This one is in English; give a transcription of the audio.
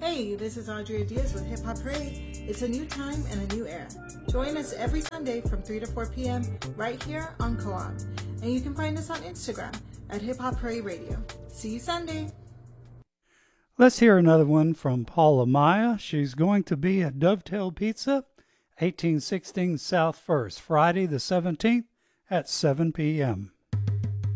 Hey, this is Audrey Diaz with Hip Hop Parade. It's a new time and a new era. Join us every Sunday from 3 to 4 p.m. right here on Co-op. And you can find us on Instagram at Hip Hop Parade Radio. See you Sunday. Let's hear another one from Paula Maya. She's going to be at Dovetail Pizza, 1816 South 1st, Friday the 17th at 7 p.m.